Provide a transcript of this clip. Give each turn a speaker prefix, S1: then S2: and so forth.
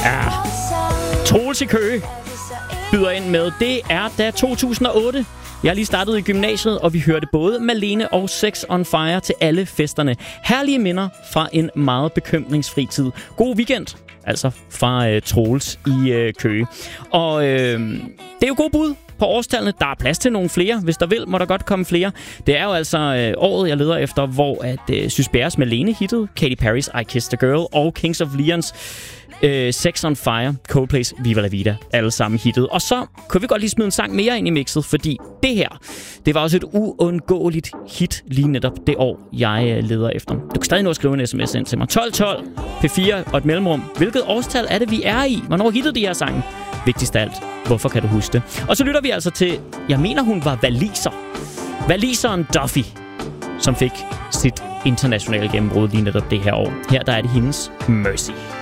S1: Ja. Troels i Køge byder ind med, det er da 2008. Jeg har lige startet i gymnasiet, og vi hørte både Malene og Sex on Fire til alle festerne. Herlige minder fra en meget bekymringsfri tid. God weekend, altså fra Troels i Køge. Og det er jo god bud på årstallene. Der er plads til nogle flere. Hvis der vil, må der godt komme flere. Det er jo altså året, jeg leder efter, hvor at Sys Bjerres Malene hittede, Katy Perry's I Kissed a Girl og Kings of Leons Sex on Fire, Coldplay's Viva La Vida, alle sammen hittet. Og så kunne vi godt lige smide en sang mere ind i mixet, fordi det her, det var også et uundgåeligt hit lige netop det år, jeg leder efter. Du kan stadig nå at skrive en sms ind til mig. 1212 P4 og et mellemrum. Hvilket årstal er det, vi er i? Hvornår hittede de her sange? Vigtigst af alt, hvorfor kan du huske det? Og så lytter vi altså til, jeg mener hun var waliser. Waliseren Duffy, som fik sit internationale gennembrud lige netop det her år. Her der er det hendes Mercy.